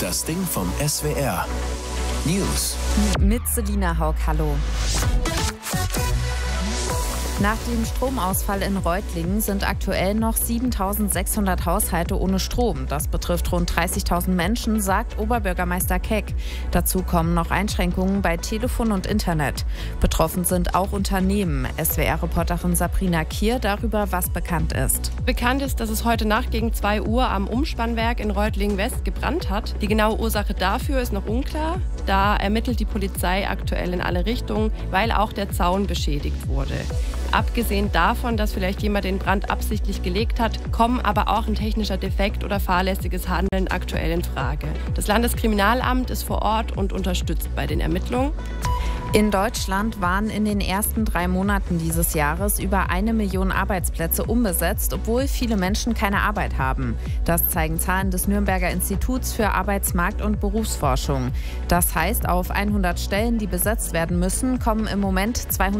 Das Ding vom SWR. News. Mit Selina Haug, hallo. Nach dem Stromausfall in Reutlingen sind aktuell noch 7.600 Haushalte ohne Strom. Das betrifft rund 30.000 Menschen, sagt Oberbürgermeister Keck. Dazu kommen noch Einschränkungen bei Telefon und Internet. Betroffen sind auch Unternehmen. SWR-Reporterin Sabrina Kier darüber, was bekannt ist. Bekannt ist, dass es heute Nacht gegen 2 Uhr am Umspannwerk in Reutlingen-West gebrannt hat. Die genaue Ursache dafür ist noch unklar. Da ermittelt die Polizei aktuell in alle Richtungen, weil auch der Zaun beschädigt wurde. Abgesehen davon, dass vielleicht jemand den Brand absichtlich gelegt hat, kommen aber auch ein technischer Defekt oder fahrlässiges Handeln aktuell in Frage. Das Landeskriminalamt ist vor Ort und unterstützt bei den Ermittlungen. In Deutschland waren in den ersten 3 Monaten dieses Jahres über 1 Million Arbeitsplätze unbesetzt, obwohl viele Menschen keine Arbeit haben. Das zeigen Zahlen des Nürnberger Instituts für Arbeitsmarkt- und Berufsforschung. Das heißt, auf 100 Stellen, die besetzt werden müssen, kommen im Moment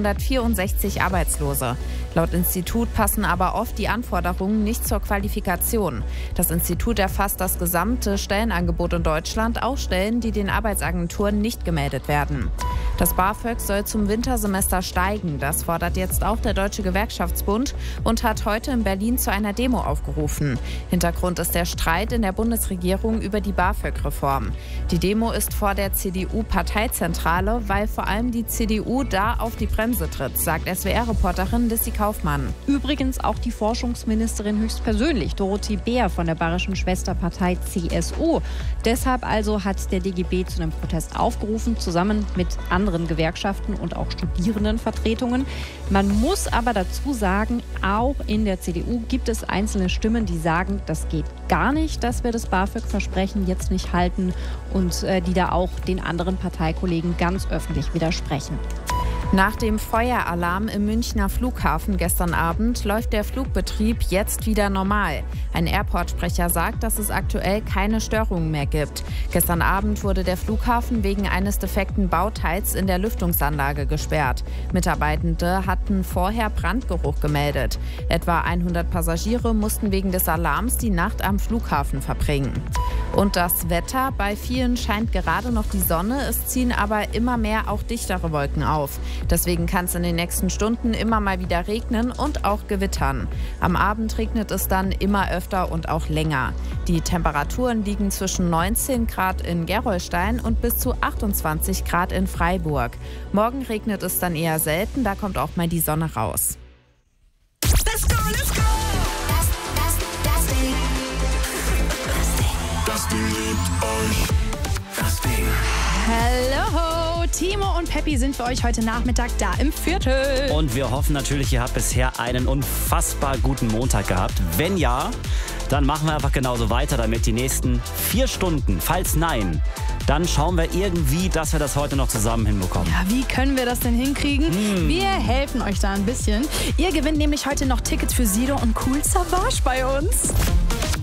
264 Arbeitslose. Laut Institut passen aber oft die Anforderungen nicht zur Qualifikation. Das Institut erfasst das gesamte Stellenangebot in Deutschland, auch Stellen, die den Arbeitsagenturen nicht gemeldet werden. Das BAföG soll zum Wintersemester steigen. Das fordert jetzt auch der Deutsche Gewerkschaftsbund und hat heute in Berlin zu einer Demo aufgerufen. Hintergrund ist der Streit in der Bundesregierung über die BAföG-Reform. Die Demo ist vor der CDU-Parteizentrale, weil vor allem die CDU da auf die Bremse tritt, sagt SWR-Reporterin Lissy Kaufmann. Übrigens auch die Forschungsministerin höchstpersönlich, Dorothee Bär von der bayerischen Schwesterpartei CSU. Deshalb also hat der DGB zu einem Protest aufgerufen, zusammen mit anderen Gewerkschaften und auch Studierendenvertretungen. Man muss aber dazu sagen, auch in der CDU gibt es einzelne Stimmen, die sagen, das geht gar nicht, dass wir das BAföG-Versprechen jetzt nicht halten und die da auch den anderen Parteikollegen ganz öffentlich widersprechen. Nach dem Feueralarm im Münchner Flughafen gestern Abend läuft der Flugbetrieb jetzt wieder normal. Ein Airport-Sprecher sagt, dass es aktuell keine Störungen mehr gibt. Gestern Abend wurde der Flughafen wegen eines defekten Bauteils in der Lüftungsanlage gesperrt. Mitarbeitende hatten vorher Brandgeruch gemeldet. Etwa 100 Passagiere mussten wegen des Alarms die Nacht am Flughafen verbringen. Und das Wetter: Bei vielen scheint gerade noch die Sonne, es ziehen aber immer mehr auch dichtere Wolken auf. Deswegen kann es in den nächsten Stunden immer mal wieder regnen und auch gewittern. Am Abend regnet es dann immer öfter und auch länger. Die Temperaturen liegen zwischen 19 Grad in Gerolstein und bis zu 28 Grad in Freiburg. Morgen regnet es dann eher selten, da kommt auch mal die Sonne raus. Let's go, let's go! Das Ding liebt euch. Das Ding. Hallo, Timo und Peppi sind für euch heute Nachmittag da im Viertel. Und wir hoffen natürlich, ihr habt bisher einen unfassbar guten Montag gehabt. Wenn ja, dann machen wir einfach genauso weiter damit die nächsten 4 Stunden. Falls nein, dann schauen wir irgendwie, dass wir das heute noch zusammen hinbekommen. Ja, wie können wir das denn hinkriegen? Wir helfen euch da ein bisschen. Ihr gewinnt nämlich heute noch Tickets für Sido und Cool Savage bei uns.